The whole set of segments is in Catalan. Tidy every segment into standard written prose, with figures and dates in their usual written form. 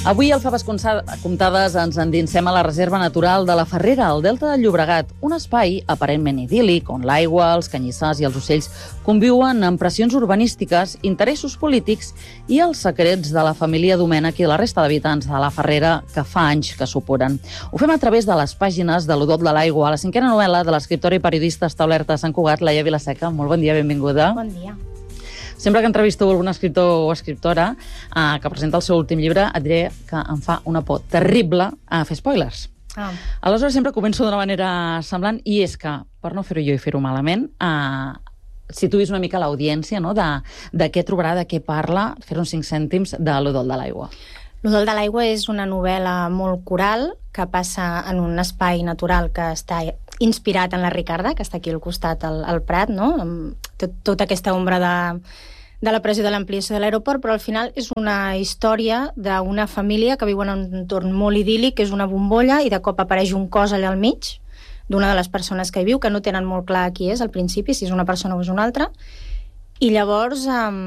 Avui, al Faves Comptades, ens endinsem a la Reserva Natural de la Ferrera, al Delta del Llobregat, un espai aparentment idíl·lic on l'aigua, els canyissars i els ocells conviuen amb pressions urbanístiques, interessos polítics i els secrets de la família Domènech i la resta d'habitants de la Ferrera que fa anys que supuren. Ho fem a través de les pàgines de l'Odot de l'Aigua, la cinquena novel·la de l'escriptora i periodista establerta a Sant Cugat, Laia Vilaseca. Molt bon dia, benvinguda. Bon dia. Sempre que entrevisto algun escriptor o escriptora que presenta el seu últim llibre, et diré que em fa una por terrible a fer spoilers. Aleshores, sempre començo d'una manera semblant, i és que, per no fer-ho jo i fer-ho malament, situïs una mica l'audiència, no?, de què trobarà, de què parla, fer uns 5 cèntims de l'Odol de l'Aigua. L'Odol de l'Aigua és una novel·la molt coral que passa en un espai natural que està inspirat en la Ricarda, que està aquí al costat, al Prat, no?, amb tota aquesta ombra de la pressió de l'ampliació de l'aeroport, però al final és una història d'una família que viu en un entorn molt idíl·lic, que és una bombolla, i de cop apareix un cos allà al mig d'una de les persones que hi viu, que no tenen molt clar qui és al principi, si és una persona o és una altra, i llavors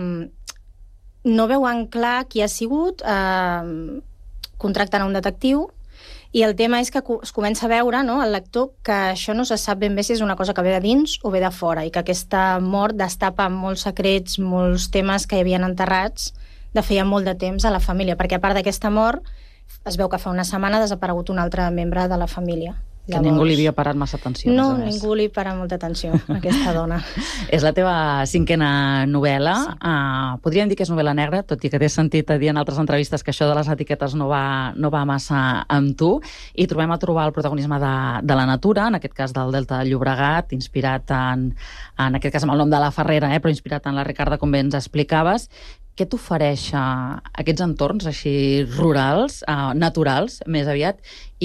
no veuen clar qui ha sigut, contracten a un detectiu, i el tema és que es comença a veure, no, el lector, que això no se sap ben bé si és una cosa que ve de dins o ve de fora, i que aquesta mort destapa molts secrets, molts temes que hi havien enterrats de feia molt de temps a la família, perquè a part d'aquesta mort es veu que fa una setmana ha desaparegut un altre membre de la família. Que ningú li havia parat massa atenció. No, ningú li para molta atenció a aquesta dona. És la teva cinquena novel·la. Sí. Podríem dir que és novel·la negra, tot i que t'he sentit a dir en altres entrevistes que això de les etiquetes no va massa amb tu. I trobem a trobar el protagonisme de la natura, en aquest cas del Delta del Llobregat, inspirat en aquest cas amb el nom de la Ferrera, però inspirat en la Ricarda, com bé ens explicaves. Què t'ofereix aquests entorns així rurals, naturals, més aviat,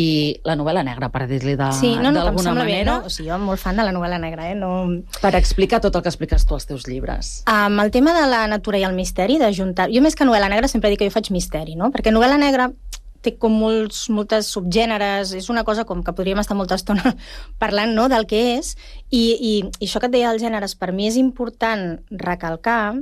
i la novel·la negra, per dir-li d'alguna manera? No? O sigui, jo em molt fan de la novel·la negra, No... Per explicar tot el que expliques tu als teus llibres. El tema de la natura i el misteri, d'ajuntar... Jo més que novel·la negra sempre dic que jo faig misteri, no? Perquè novel·la negra té com moltes subgèneres, és una cosa com que podríem estar molta estona parlant, no?, del que és, i això que et deia dels gèneres, per mi és important recalcar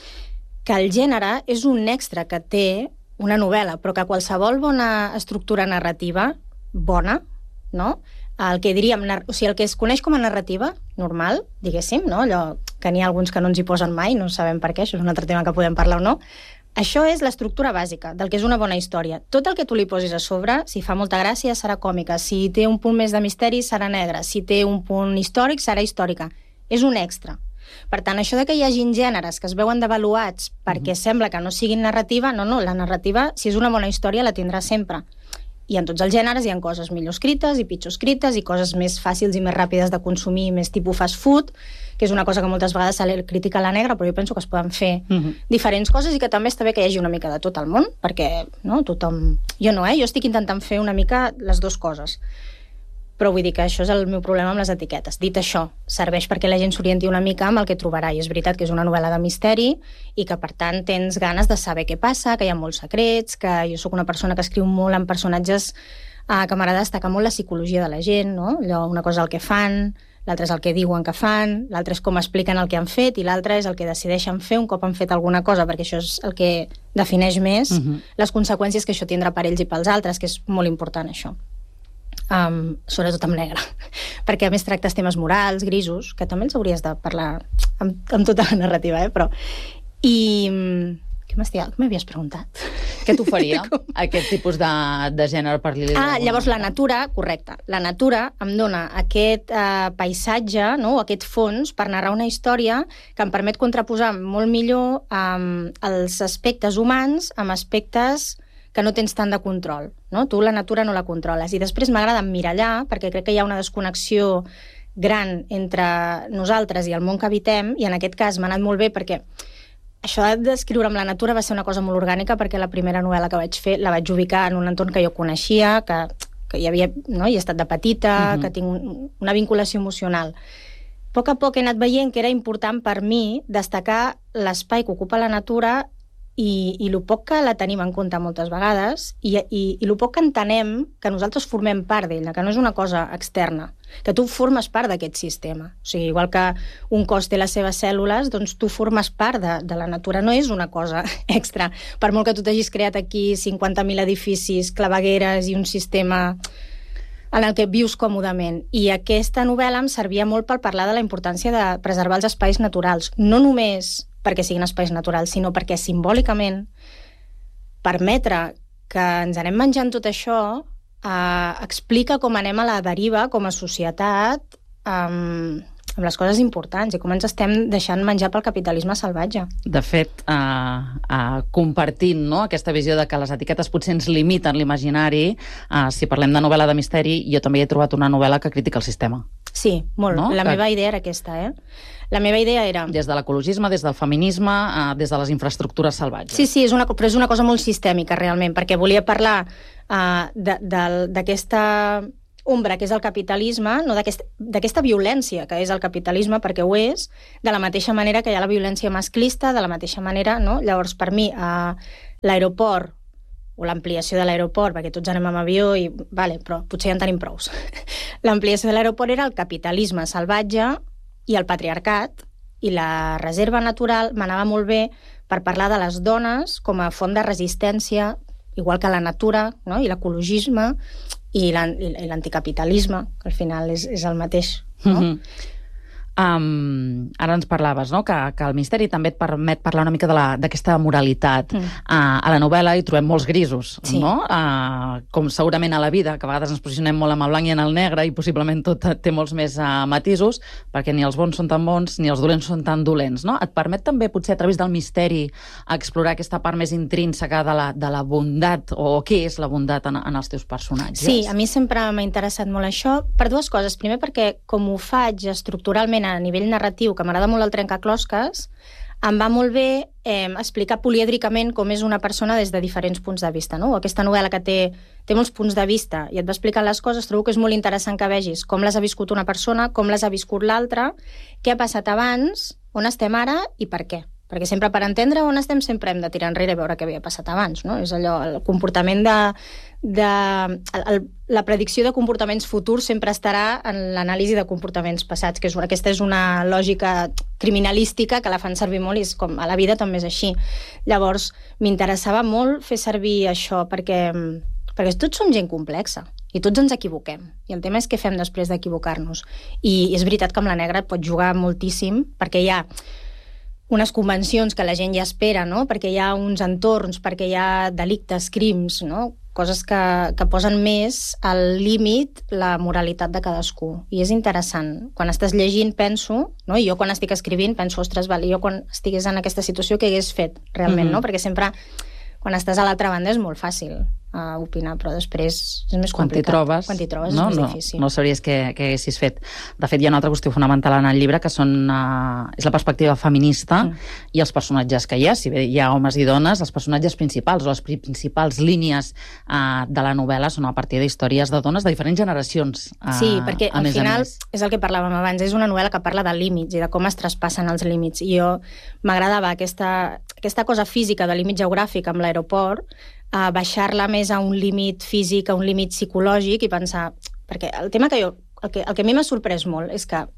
que el gènere és un extra que té una novel·la, però que qualsevol bona estructura narrativa, bona, no?, el que diríem, o sigui, el que es coneix com a narrativa normal, diguéssim, no?, allò que n'hi ha alguns que no ens hi posen mai, no sabem per què, això és un altre tema que podem parlar o no, això és l'estructura bàsica del que és una bona història. Tot el que tu li posis a sobre, si fa molta gràcia, serà còmica, si té un punt més de misteri, serà negra, si té un punt històric, serà històrica. És un extra. Per tant, això de que hi hagin gèneres que es veuen devaluats perquè sembla que no siguin narrativa, no, la narrativa, si és una bona història, la tindrà sempre. I en tots els gèneres hi ha coses millor escrites i pitjor escrites i coses més fàcils i més ràpides de consumir, més tipus fast food, que és una cosa que moltes vegades se li critica a la negra, però jo penso que es poden fer diferents coses i que també està bé que hi hagi una mica de tot el món, perquè no, tothom... Jo no, jo estic intentant fer una mica les dues coses. Però vull dir que això és el meu problema amb les etiquetes. Dit això, serveix perquè la gent s'orienti una mica amb el que trobarà, i és veritat que és una novel·la de misteri i que, per tant, tens ganes de saber què passa, que hi ha molts secrets, que jo sóc una persona que escriu molt en personatges que m'agrada destacar molt la psicologia de la gent, no? Allò, una cosa és el que fan, l'altra és el que diuen que fan, l'altra és com expliquen el que han fet i l'altra és el que decideixen fer un cop han fet alguna cosa, perquè això és el que defineix més les conseqüències que això tindrà per ells i pels altres, que és molt important, això. Sobretot amb negre, perquè a més tractes temes morals, grisos, que també els hauries de parlar amb tota la narrativa, però... I... Què m'havies preguntat? Què t'oferia aquest tipus de gènere, per dir-li d'alguna manera? Llavors la natura, correcte, la natura em dona aquest paisatge, no?, aquest fons per narrar una història que em permet contraposar molt millor els aspectes humans amb aspectes que no tens tant de control, no? Tu la natura no la controles. I després m'agrada emmirallar, perquè crec que hi ha una desconnexió gran entre nosaltres i el món que habitem, i en aquest cas m'ha anat molt bé perquè això d'escriure amb la natura va ser una cosa molt orgànica, perquè la primera novel·la que vaig fer la vaig ubicar en un entorn que jo coneixia, que hi havia, no?, hi he estat de petita, que tinc una vinculació emocional. A poc he anat veient que era important per mi destacar l'espai que ocupa la natura i el poc que la tenim en compte moltes vegades i el poc que entenem que nosaltres formem part d'ella, que no és una cosa externa, que tu formes part d'aquest sistema. O sigui, igual que un cos té les seves cèl·lules, doncs tu formes part de la natura, no és una cosa extra. Per molt que tu t'hagis creat aquí 50.000 edificis, clavegueres i un sistema en el que vius còmodament. I aquesta novel·la em servia molt per parlar de la importància de preservar els espais naturals, no només perquè siguin espais naturals, sinó perquè simbòlicament permetre que ens anem menjant tot això explica com anem a la deriva com a societat amb les coses importants i com ens estem deixant menjar pel capitalisme salvatge. De fet, compartint aquesta visió de que les etiquetes potser ens limiten l'imaginari, si parlem de novel·la de misteri, jo també he trobat una novel·la que critica el sistema. Sí, molt. No? La meva idea era aquesta, La meva idea era... Des de l'ecologisme, des del feminisme, des de les infraestructures salvatges. Sí, però és una cosa molt sistèmica, realment, perquè volia parlar d'aquesta ombra que és el capitalisme, no d'aquesta violència que és el capitalisme, perquè ho és, de la mateixa manera que hi ha la violència masclista, de la mateixa manera, no? Llavors, per mi, l'aeroport, o l'ampliació de l'aeroport, perquè tots anem amb avió, però potser ja en tenim prous. L'ampliació de l'aeroport era el capitalisme salvatge i el patriarcat, i la reserva natural m'anava molt bé per parlar de les dones com a font de resistència, igual que la natura, no? I l'ecologisme, i l'anticapitalisme, que al final és el mateix, no? Ara ens parlaves, no?, que el misteri també et permet parlar una mica d'aquesta moralitat. A la novel·la hi trobem molts grisos, no? Com segurament a la vida, que a vegades ens posicionem molt amb el blanc i en el negre i possiblement tot té molts més matisos, perquè ni els bons són tan bons ni els dolents són tan dolents, no? Et permet també, potser, a través del misteri, explorar aquesta part més intrínseca de la bondat, o què és la bondat en els teus personatges? Sí, a mi sempre m'ha interessat molt això, per dues coses. Primer, perquè com ho faig estructuralment a nivell narratiu, que m'agrada molt el trencaclosques, em va molt bé explicar polièdricament com és una persona des de diferents punts de vista, no? Aquesta novel·la que té molts punts de vista i et va explicant les coses, trobo que és molt interessant que vegis com les ha viscut una persona, com les ha viscut l'altra, què ha passat abans, on estem ara i per què. Perquè sempre per entendre on estem sempre hem de tirar enrere i veure què havia passat abans, no? És allò, el comportament la predicció de comportaments futurs sempre estarà en l'anàlisi de comportaments passats, que aquesta és una lògica criminalística que la fan servir molt i és com a la vida també és així. Llavors, m'interessava molt fer servir això perquè tots som gent complexa i tots ens equivoquem. I el tema és què fem després d'equivocar-nos. I és veritat que amb la negra et pot jugar moltíssim perquè hi ha unes convencions que la gent ja espera, no? Perquè hi ha uns entorns, perquè hi ha delictes, crims, no? Coses que posen més al límit la moralitat de cadascú. I és interessant. Quan estàs llegint, penso, no? I jo quan estic escrivint penso, ostres, jo quan estigués en aquesta situació què hagués fet realment, no? Perquè sempre, quan estàs a l'altra banda, és molt fàcil opinar, però després és més complicat. Quan t'hi trobes és més difícil. No sabries què haguessis fet. De fet, hi ha una altra qüestió fonamental en el llibre, que és la perspectiva feminista i els personatges que hi ha. Si bé hi ha homes i dones, els personatges principals o les principals línies de la novel·la són a partir d'històries de dones de diferents generacions. Sí, perquè al final és el que parlàvem abans, és una novel·la que parla de límits i de com es traspassen els límits. I jo m'agradava aquesta cosa física de límit geogràfic amb l'aeroport, baixar-la més a un límit físic, a un límit psicològic i pensar... Perquè el tema el que a mi m'ha sorprès molt és que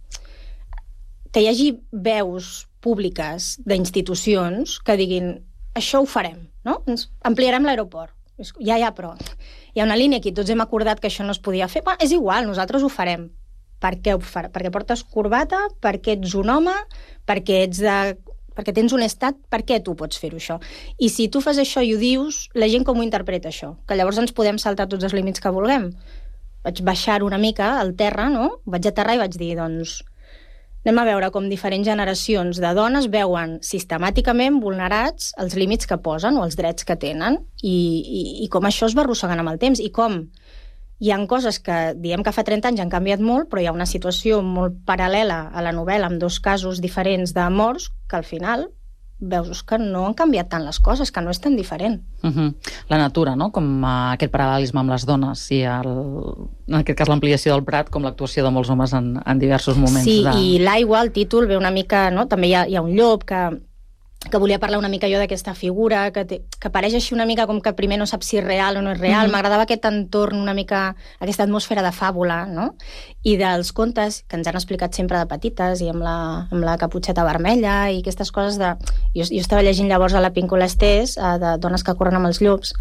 hi hagi veus públiques d'institucions que diguin això ho farem, no? Ampliarem l'aeroport. Ja, però hi ha una línia aquí, tots hem acordat que això no es podia fer. És igual, nosaltres ho farem. Per què ho farem? Perquè portes corbata, perquè ets un home, perquè tens un estat, per què tu pots fer-ho això? I si tu fas això i ho dius, la gent com ho interpreta això? Que llavors ens podem saltar tots els límits que vulguem. Vaig baixar una mica al terra, no? Vaig aterrar i vaig dir, doncs, anem a veure com diferents generacions de dones veuen sistemàticament vulnerats els límits que posen o els drets que tenen i com això es va arrossegant amb el temps i com hi ha coses que, diem que fa 30 anys han canviat molt, però hi ha una situació molt paral·lela a la novel·la amb dos casos diferents de morts que al final veus que no han canviat tant les coses, que no és tan diferent. La natura, no? Com aquest paral·lelisme amb les dones i en aquest cas l'ampliació del Prat com l'actuació de molts homes en diversos moments. Sí, i l'aigua, el títol, ve una mica... No? També hi ha un llop que que volia parlar una mica jo d'aquesta figura, que apareix així una mica com que primer no saps si és real o no és real. M'agradava aquest entorn, una mica aquesta atmosfera de fàbula, no? I dels contes que ens han explicat sempre de petites i amb la caputxeta vermella i aquestes coses de... Jo estava llegint llavors a la Píncola Estés, de Dones que corren amb els llops,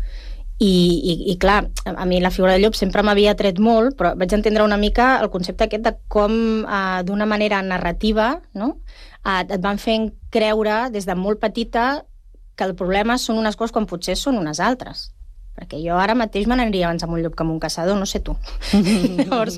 i clar, a mi la figura del llop sempre m'havia tret molt, però vaig entendre una mica el concepte aquest de com d'una manera narrativa, no?, et van fent creure des de molt petita que el problema són unes coses quan potser són unes altres. Perquè jo ara mateix m'aniria abans amb un llop que amb un caçador, no sé tu. Llavors,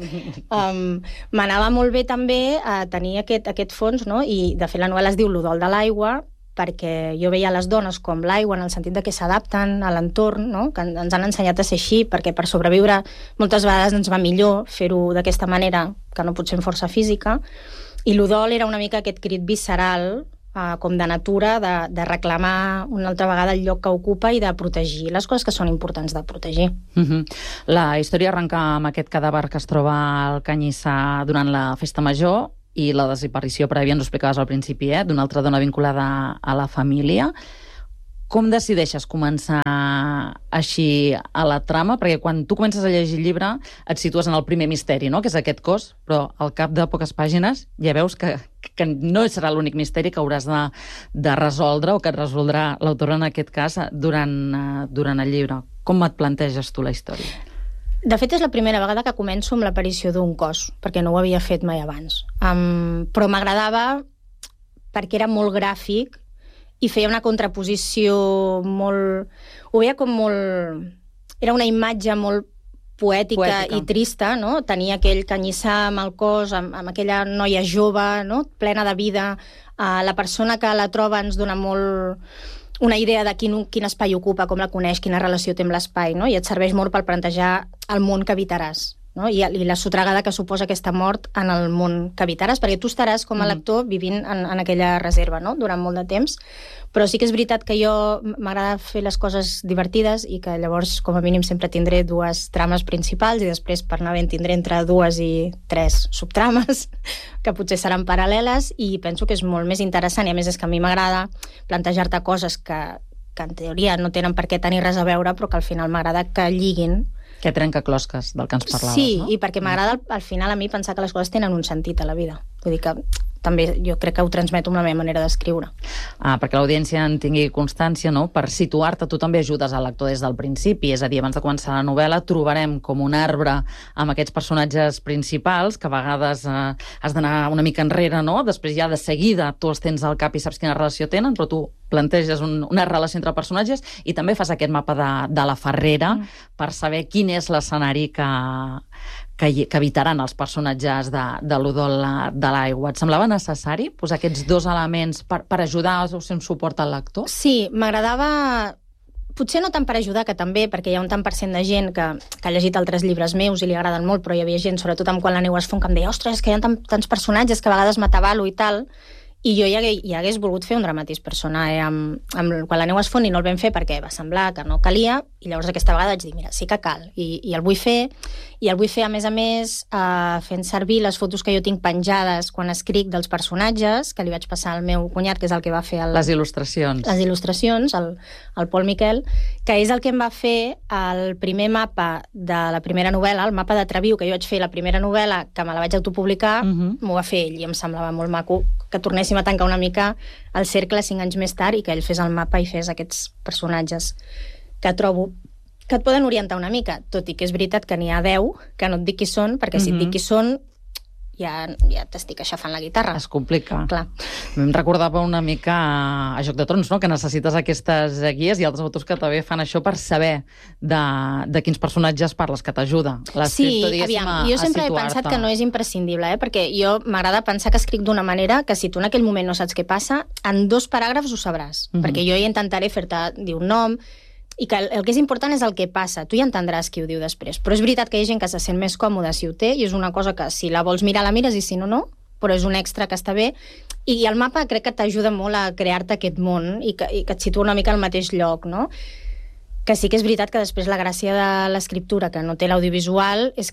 m'anava molt bé també a tenir aquest fons, no? I de fet la novel·la es diu L'Udol de l'aigua, perquè jo veia les dones com l'aigua en el sentit de que s'adapten a l'entorn, no? Que ens han ensenyat a ser així, perquè per sobreviure moltes vegades ens va millor fer-ho d'aquesta manera que no potser amb força física. I l'udol era una mica aquest crit visceral, com de natura, de reclamar una altra vegada el lloc que ocupa i de protegir les coses que són importants de protegir. La història arrenca amb aquest cadàver que es troba al Canyissar durant la festa major i la desaparició prèvia, ens ho explicaves al principi, d'una altra dona vinculada a la família. Com decideixes començar així a la trama? Perquè quan tu comences a llegir el llibre et situes en el primer misteri, no?, que és aquest cos, però al cap de poques pàgines ja veus que no serà l'únic misteri que hauràs de resoldre o que et resoldrà l'autora en aquest cas durant el llibre. Com et planteges tu la història? De fet, és la primera vegada que començo amb l'aparició d'un cos, perquè no ho havia fet mai abans. Però m'agradava perquè era molt gràfic i feia una contraposició molt... Ho veia com molt... Era una imatge molt poètica i trista, no? Tenia aquell canyissar amb el cos, amb aquella noia jove, no?, plena de vida. La persona que la troba ens dona molt una idea de quin espai ocupa, com la coneix, quina relació té amb l'espai, no? I et serveix molt per plantejar el món que habitaràs, no? I la sotragada que suposa aquesta mort en el món que habitaràs, perquè tu estaràs com a lector vivint en aquella reserva, no?, durant molt de temps. Però sí que és veritat que jo m'agrada fer les coses divertides i que llavors com a mínim sempre tindré dues trames principals i després per anar ben tindré entre 2 i 3 subtrames que potser seran paral·leles, i penso que és molt més interessant, i a més és que a mi m'agrada plantejar-te coses que en teoria no tenen per què tenir res a veure, però que al final m'agrada que lliguin. Que trenca-closques del que ens parlaves, sí, no? I perquè m'agrada al final a mi pensar que les coses tenen un sentit a la vida. Vull dir que també jo crec que ho transmeto amb la meva manera d'escriure. Perquè l'audiència en tingui constància, no? Per situar-te, tu també ajudes al lector des del principi, és a dir, abans de començar la novel·la trobarem com un arbre amb aquests personatges principals, que a vegades has d'anar una mica enrere, no? Després ja de seguida tu els tens al cap i saps quina relació tenen, però tu planteges una relació entre personatges i també fas aquest mapa de la Ferrera per saber quin és l'escenari que habitaran els personatges de l'Udol de l'aigua. Et semblava necessari posar aquests dos elements per ajudar o ser un suport al lector? Sí, m'agradava... Potser no tant per ajudar, que també, perquè hi ha un tant per cent de gent que ha llegit altres llibres meus i li agraden molt, però hi havia gent, sobretot amb Quan la neu es fon, que em deia, ostres, que hi ha tants personatges que a vegades m'atabalo i tal, i jo ja hagués volgut fer un dramatis personae amb Quan la neu es fon, i no el vam fer perquè va semblar que no calia, i llavors aquesta vegada vaig dir, mira, sí que cal, i el vull fer, a més, fent servir les fotos que jo tinc penjades quan escric dels personatges, que li vaig passar al meu cunyat, que és el que va fer les il·lustracions. Les il·lustracions, el Pol Miquel, que és el que em va fer el primer mapa de la primera novel·la, el mapa de Treviu, que jo vaig fer la primera novel·la, que me la vaig autopublicar, m'ho va fer ell, i em semblava molt maco que tornéssim a tancar una mica el cercle 5 anys més tard i que ell fes el mapa i fes aquests personatges que trobo que et poden orientar una mica, tot i que és veritat que n'hi ha 10 que no et dic qui són, perquè si et dic qui són ja t'estic aixafant la guitarra. Es complica. Clar. Em recordava una mica a Joc de Trons, no?, que necessites aquestes guies i altres autors que també fan això per saber de quins personatges parles, que t'ajuda. Sí, aviam, jo sempre he pensat que no és imprescindible, perquè jo m'agrada pensar que escric d'una manera que si tu en aquell moment no saps què passa, en 2 paràgrafs ho sabràs, perquè jo ja intentaré fer-te dir un nom, i que el que és important és el que passa. Tu ja entendràs qui ho diu després. Però és veritat que hi ha gent que se sent més còmoda si ho té, i és una cosa que si la vols mirar la mires i si no, no, però és un extra que està bé. I el mapa crec que t'ajuda molt a crear-te aquest món i que et situa una mica al mateix lloc, no? Que sí que és veritat que després la gràcia de l'escriptura, que no té l'audiovisual, és que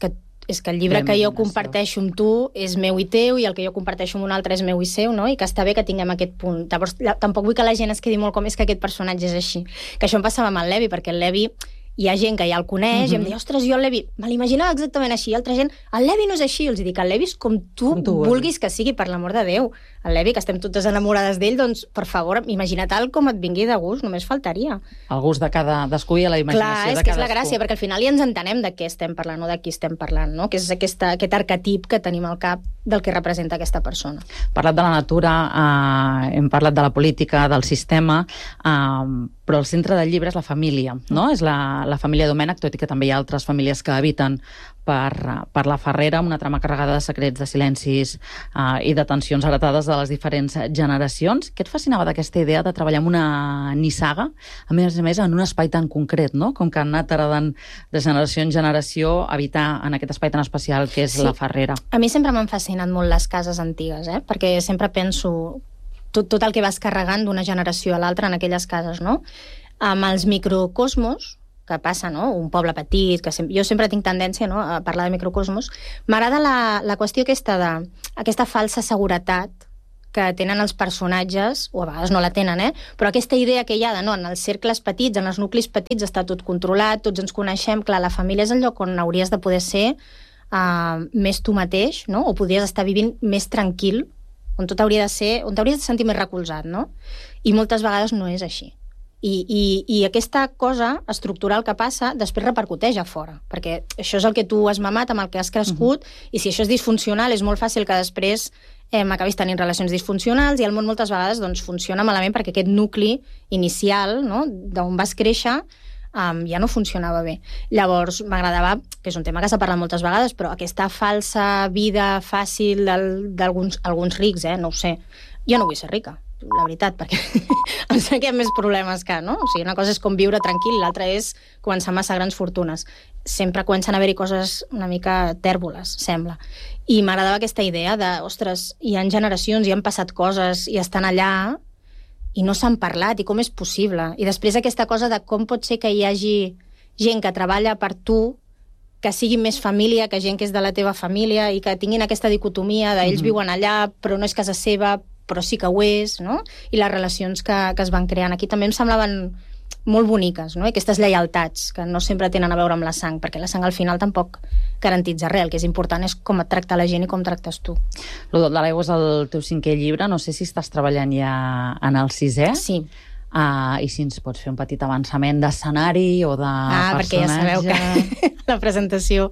és que el llibre que jo comparteixo amb tu és meu i teu, i el que jo comparteixo amb un altre és meu i seu, no? I que està bé que tinguem aquest punt. Llavors, tampoc vull que la gent es quedi molt com és que aquest personatge és així. Que això em passava amb el Levi, perquè el Levi hi ha gent que ja el coneix i em diu, ostres, jo el Levi me l'imaginava exactament així, i altra gent, el Levi no és així, els dic, el Levi és com tu vulguis que sigui, per l'amor de Déu. El Levi, que estem totes enamorades d'ell, doncs, per favor, imagina-te'l com et vingui de gust, només faltaria. El gust de cadascú i la imaginació de cadascú. Clar, és que és la gràcia, perquè al final ja ens entenem de què estem parlant o de qui estem parlant, no? Que és aquest arquetip que tenim al cap del que representa aquesta persona. Hem parlat de la natura, hem parlat de la política, del sistema, però el centre del llibre és la família, no? És la família Domènech, tot i que també hi ha altres famílies que habiten per la Ferrera, una trama carregada de secrets, de silencis i de tensions heretades de les diferents generacions. Què et fascinava d'aquesta idea de treballar amb una nissaga, a més en un espai tan concret, no? Com que han anat heredant de generació en generació habitar en aquest espai tan especial que és la Ferrera. A mi sempre m'han fascinat molt les cases antigues, perquè sempre penso tot el que vas carregant d'una generació a l'altra en aquelles cases, no? Amb els microcosmos que passa, no? Un poble petit, que jo sempre tinc tendència, no? A parlar de microcosmos. M'agrada la qüestió aquesta falsa seguretat que tenen els personatges, o a vegades no la tenen, però aquesta idea que hi ha de, no, en els cercles petits, en els nuclis petits, està tot controlat, tots ens coneixem, clar, la família és el lloc on hauries de poder ser més tu mateix, no? O podries estar vivint més tranquil, on tot hauria de ser, on t'hauries de sentir més recolzat, no? I moltes vegades no és així. I aquesta cosa estructural que passa després repercuteix a fora, perquè això és el que tu has mamat, amb el que has crescut, i si això és disfuncional és molt fàcil que després acabis tenint relacions disfuncionals, i el món moltes vegades doncs, funciona malament perquè aquest nucli inicial, no? D'on vas créixer ja no funcionava bé. Llavors m'agradava, que és un tema que s'ha parlat moltes vegades, però aquesta falsa vida fàcil d'alguns rics, no ho sé, jo no vull ser rica, la veritat, perquè em sembla que hi ha més problemes que, no? O sigui, una cosa és com viure tranquil, l'altra és començar massa grans fortunes. Sempre comencen a haver-hi coses una mica tèrboles, sembla. I m'agradava aquesta idea de, ostres, hi ha generacions, hi han passat coses, i estan allà, i no s'han parlat, i com és possible? I després aquesta cosa de com pot ser que hi hagi gent que treballa per tu, que sigui més família que gent que és de la teva família, i que tinguin aquesta dicotomia d'ells viuen allà, però no és casa seva, però sí que ho és, no? I les relacions que es van creant aquí també em semblaven molt boniques, no? I aquestes lleialtats que no sempre tenen a veure amb la sang, perquè la sang al final tampoc garantitza res. El que és important és com et tracta la gent i com tractes tu. L'Udol de l'aigua és el teu 5è llibre, no sé si estàs treballant ja en el 6è. Sí. I si ens pots fer un petit avançament d'escenari o de personatge... Perquè ja sabeu que la presentació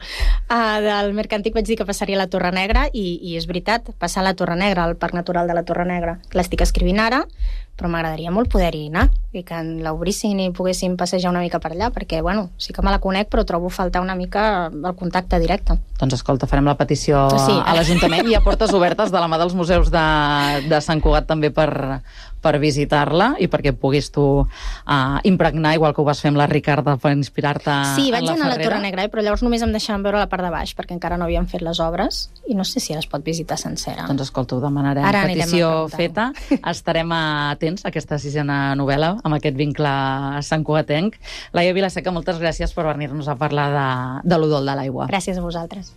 del Mercantic vaig dir que passaria a la Torre Negra, i és veritat, passar a la Torre Negra, al Parc Natural de la Torre Negra. L'estic escrivint ara, però m'agradaria molt poder-hi anar, i que l'obrissin i poguéssim passejar una mica per allà, perquè, bueno, sí que me la conec, però trobo faltar una mica el contacte directe. Doncs escolta, farem la petició a l'Ajuntament, i hi ha portes obertes de la mà dels museus de Sant Cugat també per visitar-la, i perquè puguis tu impregnar, igual que ho vas fer amb la Ricarda, per inspirar-te en la Ferrera. Sí, vaig anar a la Torre Negra, però llavors només em deixaven veure la part de baix, perquè encara no havien fet les obres, i no sé si ara es pot visitar sencera. Doncs escolta, ho demanarem. Ara petició feta. Estarem atents a aquesta 6a novel·la, amb aquest vincle santcugatenc. Laia Vilaseca, moltes gràcies per venir-nos a parlar de l'Udol de l'aigua. Gràcies a vosaltres.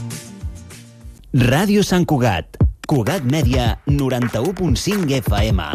Ràdio Sant Cugat. Cugat Mèdia, 91.5 FM.